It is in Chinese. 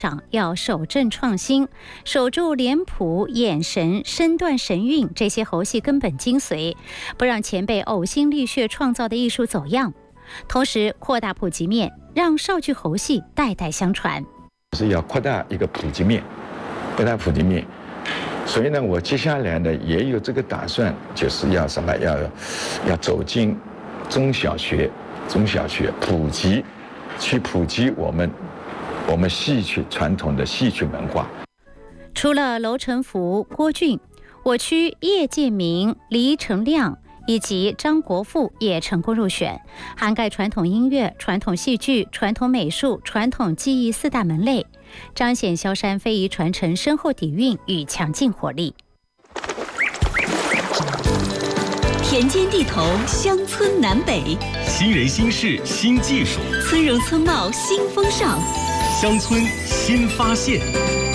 长要守正创新，守住脸谱、眼神、身段、神韵这些猴戏根本精髓，不让前辈呕心沥血创造的艺术走样。同时扩大普及面，让少剧猴戏代代相传。 是要扩大一个普及面，扩大普及面。所以呢，我接下来呢也有这个打算，就是要什么？要走进中小学普及我们戏曲传统的戏曲文化。 除了娄承福、郭俊，我区叶建明、黎成亮以及张国富也成功入选，涵盖传统音乐、传统戏剧、传统美术、传统技艺4大门类，彰显萧山非遗传承深厚底蕴与强劲活力。 田间地头，乡村南北， 新人新事新技术， 村容村貌新风尚， 乡村新发现。